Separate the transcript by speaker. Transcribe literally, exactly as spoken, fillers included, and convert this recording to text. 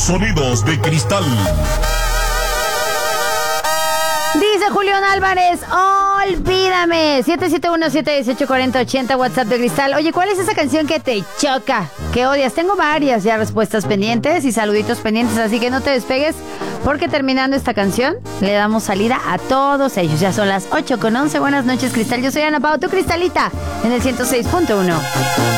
Speaker 1: Sonidos de cristal.
Speaker 2: Dice Julián Álvarez, olvídame. siete siete uno, siete uno ocho, cuatro cero ocho cero, WhatsApp de Cristal. Oye, ¿cuál es esa canción que te choca, que odias? Tengo varias ya respuestas pendientes y saluditos pendientes, así que no te despegues, porque terminando esta canción le damos salida a todos ellos. Ya son las ocho con once. Buenas noches, Cristal. Yo soy Ana Pao, tu Cristalita, en el ciento seis punto uno.